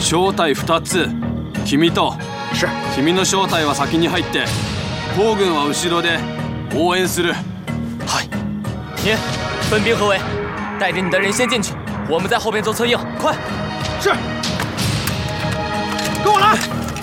正体2つ。君と。 是。 君の正体は先に入って、后軍は後ろで応援する。 嗨，你分兵合围，带着你的人先进去，我们在后边做策应。快！ 是。跟我来。